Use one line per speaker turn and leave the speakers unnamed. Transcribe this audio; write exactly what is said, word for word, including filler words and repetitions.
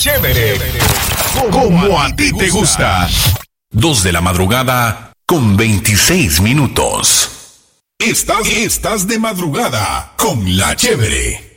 Chévere. Como a ti te gusta. Dos de la madrugada con veintiséis minutos. Estás, estás de madrugada con La Chévere.